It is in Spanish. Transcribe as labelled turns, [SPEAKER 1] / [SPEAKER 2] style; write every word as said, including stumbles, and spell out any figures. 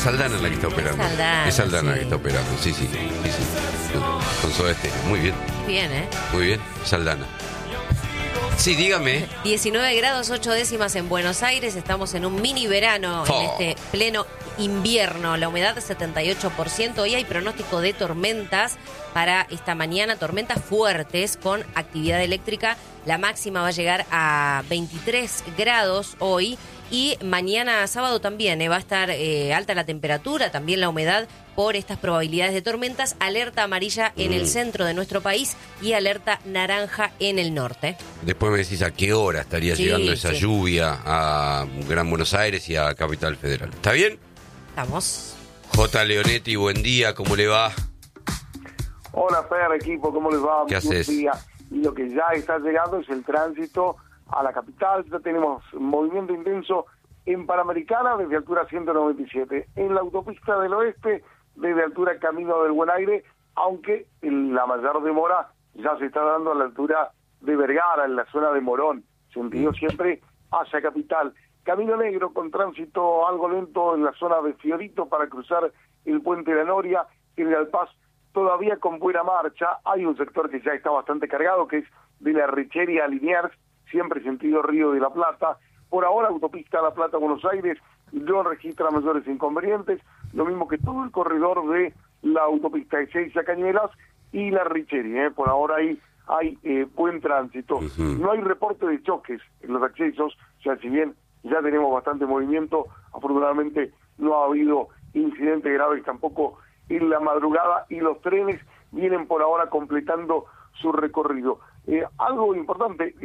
[SPEAKER 1] Saldana la que está operando.
[SPEAKER 2] Saldana,
[SPEAKER 1] es Saldana
[SPEAKER 2] sí.
[SPEAKER 1] la que está operando, sí, sí. sí, sí. Con, con Soda Stereo. Muy bien,
[SPEAKER 2] Bien, ¿eh?
[SPEAKER 1] muy bien. Saldana. Sí, dígame.
[SPEAKER 2] diecinueve grados ocho décimas en Buenos Aires. Estamos en un mini verano
[SPEAKER 1] Oh.
[SPEAKER 2] en este pleno invierno. La humedad setenta y ocho por ciento. Hoy hay pronóstico de tormentas para esta mañana. Tormentas fuertes con actividad eléctrica. La máxima va a llegar a veintitrés grados hoy. Y mañana sábado también eh, va a estar eh, alta la temperatura, también la humedad por estas probabilidades de tormentas. Alerta amarilla en el centro de nuestro país y alerta naranja en el norte.
[SPEAKER 1] Después me decís a qué hora estaría
[SPEAKER 2] Sí,
[SPEAKER 1] llegando esa
[SPEAKER 2] sí.
[SPEAKER 1] lluvia a Gran Buenos Aires y a Capital Federal. ¿Está bien?
[SPEAKER 2] Estamos.
[SPEAKER 1] J. Leonetti, buen día, ¿cómo le va?
[SPEAKER 3] Hola, Fer, equipo, ¿cómo les va?
[SPEAKER 1] ¿Qué
[SPEAKER 3] Buen
[SPEAKER 1] haces?
[SPEAKER 3] día. Y lo que ya está llegando es el tránsito a la capital. Ya tenemos movimiento intenso en Panamericana desde altura ciento noventa y siete. En la autopista del oeste desde altura Camino del Buen Aire, aunque la mayor demora ya se está dando a la altura de Vergara, en la zona de Morón, sentido siempre hacia capital. Camino Negro con tránsito algo lento en la zona de Fiorito para cruzar el puente de la Noria. General Paz todavía con buena marcha. Hay un sector que ya está bastante cargado, que es de la Richeria a Liniers, siempre sentido Río de la Plata. Por ahora, autopista La Plata-Buenos Aires no registra mayores inconvenientes, lo mismo que todo el corredor de la autopista Ezeiza Cañuelas y la Richeria. ¿eh? Por ahora ahí hay eh, buen tránsito.
[SPEAKER 1] Uh-huh.
[SPEAKER 3] No hay reporte de choques en los accesos, o sea, si bien ya tenemos bastante movimiento, afortunadamente no ha habido incidentes graves tampoco en la madrugada y los trenes vienen por ahora completando su recorrido. Eh, algo importante,